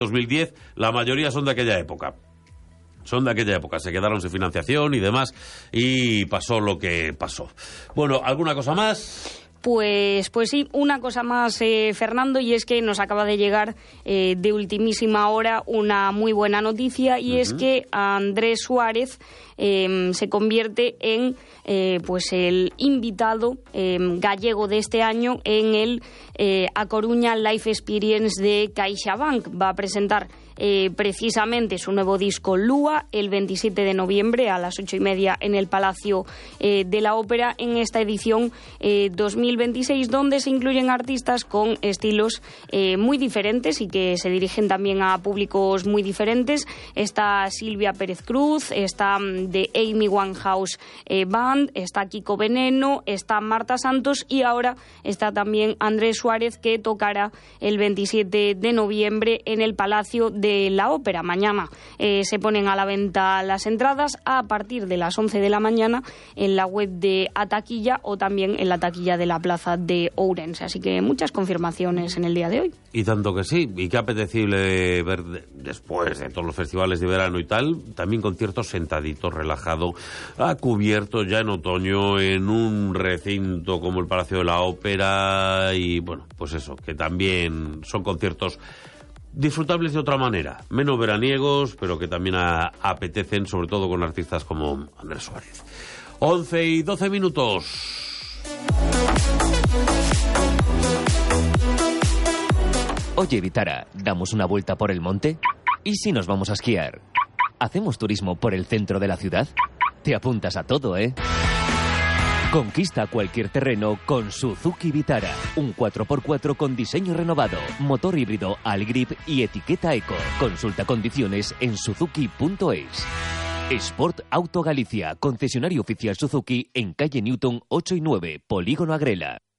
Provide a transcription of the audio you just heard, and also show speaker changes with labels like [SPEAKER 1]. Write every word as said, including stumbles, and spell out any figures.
[SPEAKER 1] dos mil diez, la mayoría son de aquella época. Son de aquella época, se quedaron sin financiación y demás, y pasó lo que pasó. Bueno, ¿alguna cosa más?
[SPEAKER 2] Pues, pues sí, una cosa más, eh, Fernando, y es que nos acaba de llegar eh, de ultimísima hora una muy buena noticia, y uh-huh. es que Andrés Suárez eh, se convierte en eh, pues el invitado eh, gallego de este año en el eh, A Coruña Life Experience de CaixaBank. Va a presentar Eh, precisamente su nuevo disco Lúa el veintisiete de noviembre a las ocho y media en el Palacio eh, de la Ópera, en esta edición eh, dos mil veintiséis, donde se incluyen artistas con estilos eh, muy diferentes y que se dirigen también a públicos muy diferentes. Está Silvia Pérez Cruz, está The Amy Winehouse eh, Band, está Kiko Veneno, está Marta Santos, y ahora está también Andrés Suárez, que tocará el veintisiete de noviembre en el Palacio de la Ópera. Mañana eh, se ponen a la venta las entradas a partir de las once de la mañana en la web de Ataquilla o también en la taquilla de la Plaza de Ourense. Así que muchas confirmaciones en el día de hoy.
[SPEAKER 1] Y tanto que sí, y qué apetecible ver de, después de todos los festivales de verano y tal, también conciertos sentaditos, relajado, a cubierto ya en otoño en un recinto como el Palacio de la Ópera, y bueno, pues eso, que también son conciertos disfrutables de otra manera, menos veraniegos, pero que también a, apetecen, sobre todo con artistas como Andrés Suárez. once y doce minutos.
[SPEAKER 3] Oye, Vitara, ¿damos una vuelta por el monte? ¿Y si nos vamos a esquiar? ¿Hacemos turismo por el centro de la ciudad? Te apuntas a todo, ¿eh? Conquista cualquier terreno con Suzuki Vitara. Un cuatro por cuatro con diseño renovado, motor híbrido Allgrip y etiqueta Eco. Consulta condiciones en suzuki punto es. Sport Auto Galicia, concesionario oficial Suzuki en calle Newton ocho y nueve, Polígono Agrela.